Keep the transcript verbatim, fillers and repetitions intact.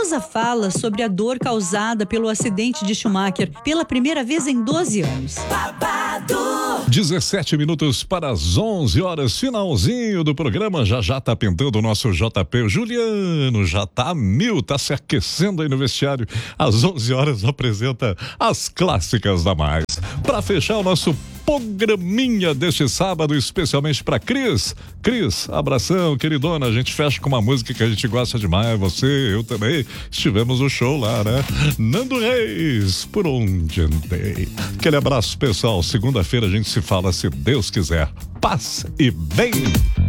Souza fala sobre a dor causada pelo acidente de Schumacher pela primeira vez em doze anos. Babado. dezessete minutos para as onze horas, finalzinho do programa. Já já tá pintando o nosso J P. O Juliano já tá a mil, tá se aquecendo aí no vestiário. Às onze horas apresenta as clássicas da Mais. Para fechar o nosso programinha deste sábado, especialmente para Cris. Cris, abração, queridona. A gente fecha com uma música que a gente gosta demais. Você, eu também. Estivemos no show lá, né? Nando Reis, Por Onde Andei. Aquele abraço, pessoal. Segunda-feira a gente se fala, se Deus quiser. Paz e bem.